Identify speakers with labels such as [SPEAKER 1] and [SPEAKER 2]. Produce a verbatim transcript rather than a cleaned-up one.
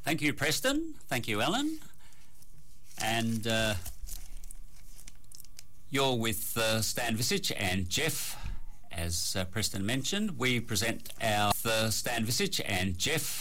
[SPEAKER 1] Thank you, Preston. Thank you, Ellen. And uh, you're with uh, Stan Visich and Jeff. As uh, Preston mentioned, we present our uh, Stan Visich and Jeff